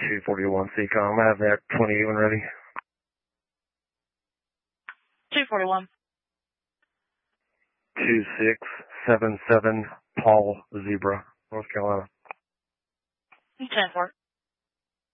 241 CCOM. I have that 28 when ready. 241. 2677 Paul Zebra, North Carolina. 10-4.